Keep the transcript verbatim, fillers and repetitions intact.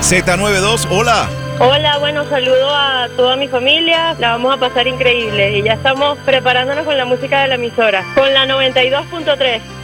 Z noventa y dos, hola. Hola, bueno, saludo a toda mi familia, la vamos a pasar increíble y ya estamos preparándonos con la música de la emisora, con la noventa y dos punto tres.